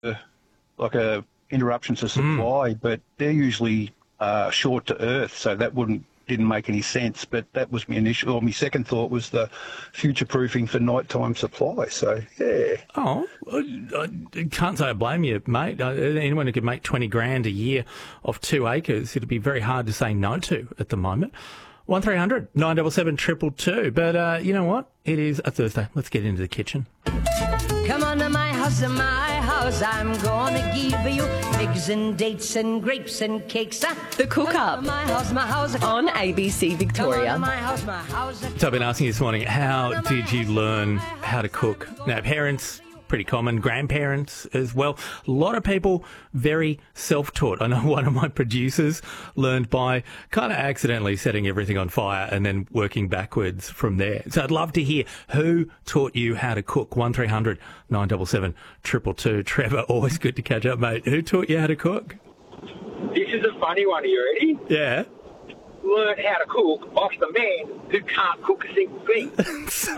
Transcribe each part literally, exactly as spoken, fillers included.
uh, like a interruption to supply, Mm. but they're usually uh, short to earth, so that wouldn't didn't make any sense. But that was my initial, or my second thought was the future proofing for nighttime supply. So yeah. Oh, I I can't say I blame you, mate. Uh, Anyone who could make twenty grand a year off two acres, it'd be very hard to say no to at the moment. one three hundred nine seven seven two two two. But uh, you know what? It is a Thursday. Let's get into the kitchen. Come on to my house, in my house, I'm gonna give you eggs and dates and grapes and cakes. The Cook Up My house, my house, on A B C Come on to Victoria. my house, my house. So I've been asking you this morning, how did you learn how to cook? Now, parents, pretty common, grandparents as well. A lot of people very self-taught. I know one of my producers learned by kind of accidentally setting everything on fire and then working backwards from there. So I'd love to hear who taught you how to cook. one three hundred nine seven seven two two two. Trevor, always good to catch up, mate. Who taught you how to cook? This is a funny one. Are you ready? Yeah. Learn how to cook off the man who can't cook a single thing. So,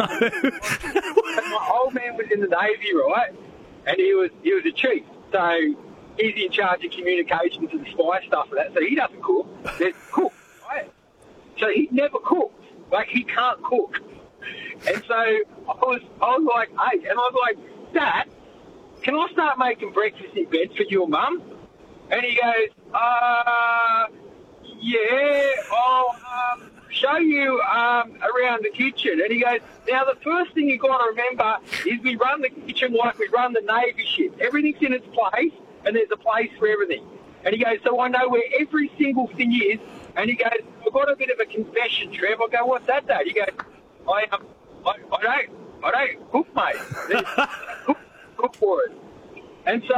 My old man was in the Navy, right? And he was he was a chief. So he's in charge of communications and spy stuff and that. So he doesn't cook. There's a cook, right? So he never cooks. Like, he can't cook. And so I was, I was like, hey, and I was like, Dad, can I start making breakfast in bed for your mum? And he goes, uh... yeah, I'll um, show you um, around the kitchen. And he goes, now the first thing you've got to remember is we run the kitchen like we run the Navy ship. Everything's in its place, and there's a place for everything. And he goes, so I know where every single thing is. And he goes, I've got a bit of a confession, Trev. I go, what's that, Dad? He goes, I, um, I, I don't, I don't cook, mate. cook, cook for it. And so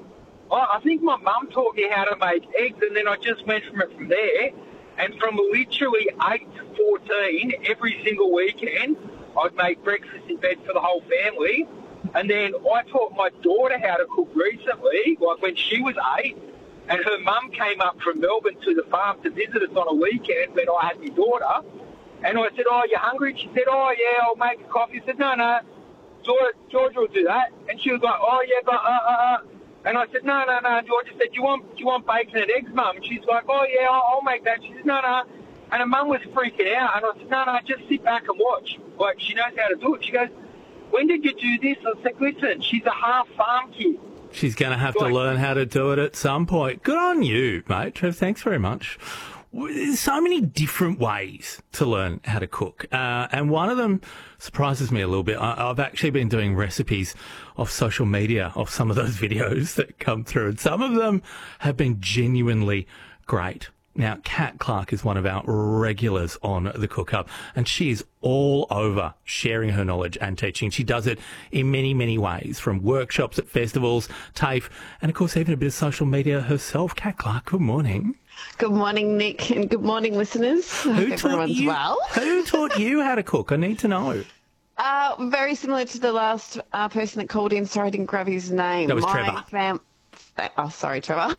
I think my mum taught me how to make eggs, and then I just went from it from there. And from literally eight to fourteen, every single weekend, I'd make breakfast in bed for the whole family. And then I taught my daughter how to cook recently, like when she was eight, and her mum came up from Melbourne to the farm to visit us on a weekend when I had my daughter. And I said, oh, you hungry? She said, oh, yeah, I'll make a coffee. I said, no, no, George, George will do that. And she was like, oh, yeah, but, uh, uh, uh. And I said, no, no, no. Georgia said, do you want, do you want bacon and eggs, Mum? And she's like, oh, yeah, I'll, I'll make that. She said, no, no. And her mum was freaking out. And I said, no, no, just sit back and watch. Like, she knows how to do it. She goes, when did you do this? I said, listen, she's a half farm kid. she's going to have to learn how to do it at some point. Good on you, mate. Trev, thanks very much. There's so many different ways to learn how to cook. Uh, and one of them surprises me a little bit. I, I've actually been doing recipes off social media, of some of those videos that come through. And some of them have been genuinely great. Now, Kat Clark is one of our regulars on the Cook Up, and she is all over sharing her knowledge and teaching. She does it in many, many ways, from workshops at festivals, TAFE, and of course even a bit of social media herself. Kat Clark, good morning. Good morning, Nick, and good morning, listeners. Who Hope taught everyone's you, well. Who taught you how to cook? I need to know. Uh, very similar to the last uh, person that called in. Sorry, I didn't grab his name. That was my Trevor. Fam- oh, sorry, Trevor.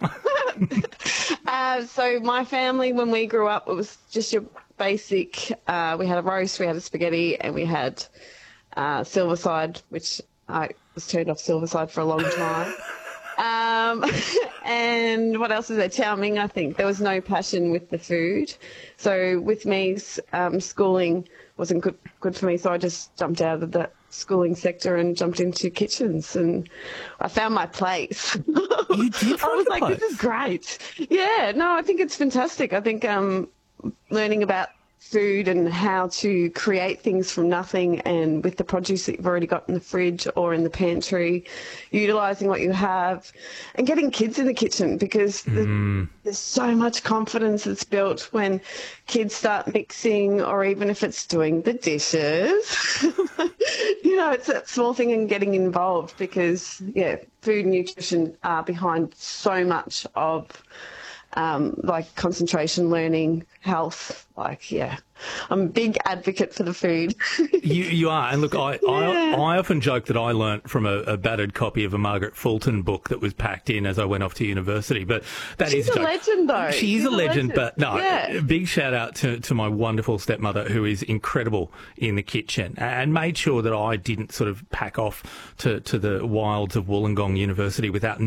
uh, so my family, when we grew up, it was just your basic, uh, we had a roast, we had a spaghetti, and we had uh, Silverside, which I was turned off Silverside for a long time. Um, and what else is there? Chow Ming, I think. There was no passion with the food. So with me, um, schooling wasn't good, good for me, so I just jumped out of the schooling sector and jumped into kitchens, and I found my place. You did I was find a like, place. this is great. Yeah, no, I think it's fantastic. I think um, learning about food and how to create things from nothing, and with the produce that you've already got in the fridge or in the pantry, utilising what you have, and getting kids in the kitchen, because Mm. the, there's so much confidence that's built when kids start mixing, or even if it's doing the dishes. You know, it's that small thing and getting involved, because, yeah, food and nutrition are behind so much of um, like concentration learning, health. Like, yeah, I'm a big advocate for the food. You, you are. And look, I, Yeah. I, I often joke that I learnt from a, a battered copy of a Margaret Fulton book that was packed in as I went off to university. But that She's is a joke. legend, though. She is She's a legend, but no, Yeah. big shout out to, to my wonderful stepmother, who is incredible in the kitchen and made sure that I didn't sort of pack off to, to the wilds of Wollongong University without